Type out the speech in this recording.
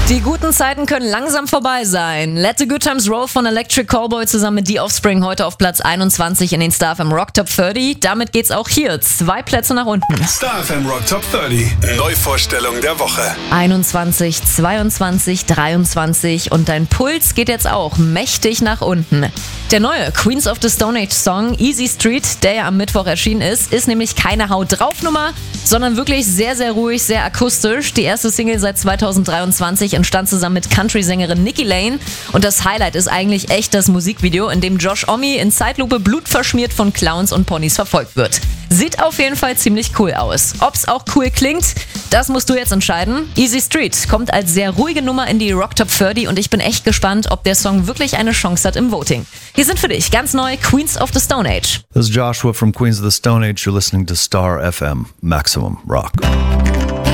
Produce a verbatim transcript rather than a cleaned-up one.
Die guten Zeiten können langsam vorbei sein. Let the Good Times Roll von Electric Callboy zusammen mit The Offspring heute auf Platz einundzwanzig in den Star F M Rock Top dreißig. Damit geht's auch hier zwei Plätze nach unten. Star F M Rock Top dreißig. Neuvorstellung der Woche. einundzwanzig, zweiundzwanzig, dreiundzwanzig und dein Puls geht jetzt auch mächtig nach unten. Der neue Queens of the Stone Age Song Easy Street, der ja am Mittwoch erschienen ist, ist nämlich keine Haut-drauf-Nummer, sondern wirklich sehr, sehr ruhig, sehr akustisch. Die erste Single seit zweitausenddreiundzwanzig entstand zusammen mit Country-Sängerin Nikki Lane und das Highlight ist eigentlich echt das Musikvideo, in dem Josh Homme in Zeitlupe blutverschmiert von Clowns und Ponys verfolgt wird. Sieht auf jeden Fall ziemlich cool aus. Ob's auch cool klingt, das musst du jetzt entscheiden. Easy Street kommt als sehr ruhige Nummer in die Rock Top dreißig und ich bin echt gespannt, ob der Song wirklich eine Chance hat im Voting. Hier sind für dich ganz neu Queens of the Stone Age. This is Joshua from Queens of the Stone Age. You're listening to Star F M, Maximum Rock.